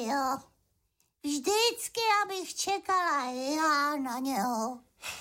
jo. Vždycky, abych čekala já na něho.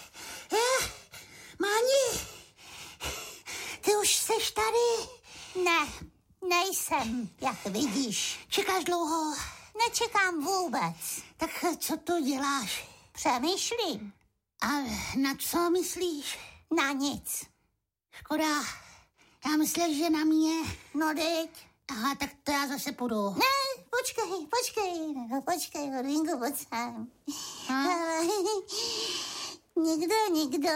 Máni, ty už seš tady? Ne, nejsem, jak vidíš. Čekáš dlouho? Nečekám vůbec. Tak co tu děláš? Přemýšlím. A na co myslíš? Na nic. Škoda, já myslím, že na mě. No teď. Aha, tak to já zase půjdu. Ne, počkej, Horvínku, pojď sem. Nikdo.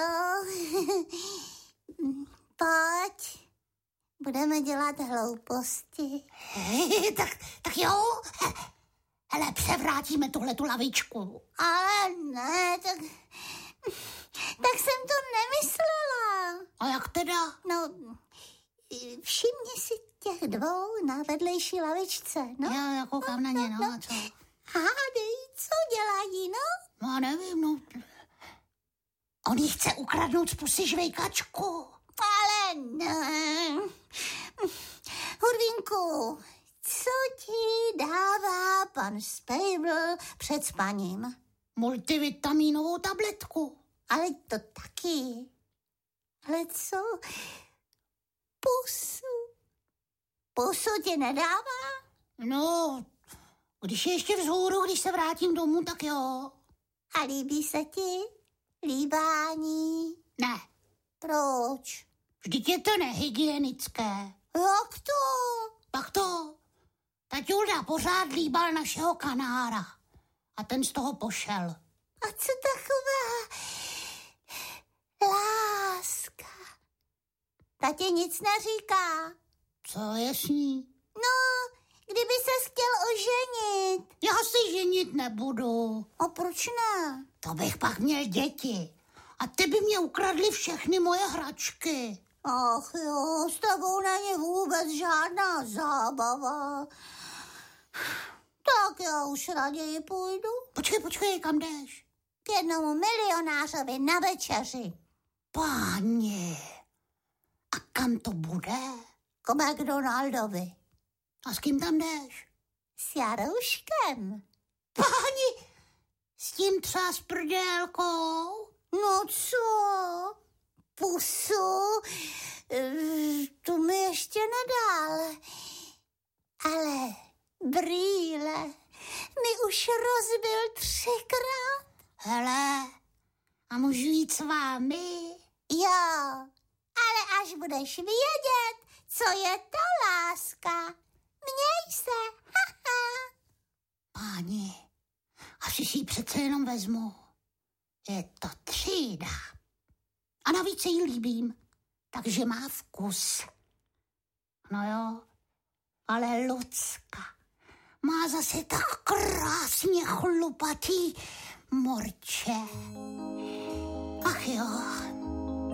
Pojď. Budeme dělat hlouposti. Tak jo. Hele, převrátíme tuhletu lavičku. Ale ne, tak jsem to nemyslela. A jak teda? No, všimni si těch dvou na vedlejší lavičce, no. Já koukám na ně, no a co? Hádej, co dělají, no? No, nevím, no. On jí chce ukradnout z pusy žvejkačku. Ale ne. Hurvínku, co ti dává pan Spejbl před spaním? Multivitaminovou tabletku. Ale to taky. Ale co? Pusu ti nedává? No, když je ještě vzhůru, když se vrátím domů, tak jo. A líbí se ti líbání? Ne. Proč? Vždyť je to nehygienické. Jak to? Tak to. Taťulda pořád líbal našeho kanára. A ten z toho pošel. A co taková láska? Ta ti nic neříká. Co je s ní? No, kdyby ses chtěl oženit. Já si ženit nebudu. A proč ne? To bych pak měl děti. A ty by mě ukradly všechny moje hračky. Ach jo, s tebou není vůbec žádná zábava. Tak já už raději půjdu. Počkej, kam jdeš? K jednomu milionářovi na večeři. Páni, a kam to bude? K McDonaldovi. A s kým tam jdeš? S Jarouškem. Páni, s tím třeba s prdélkou? No co? Pusu? Tu mi ještě nedal. Ale brýle mi už rozbil 3krát. Hele, a můžu jít s vámi? Jo, ale až budeš vědět, co je to láska. Měj se, haha. Páni, asi si ji přece jenom vezmu. Je to třída. A navíc se jí líbím, takže má vkus. No jo, ale Lucka má zase tak krásně chlupatý morče. Ach jo.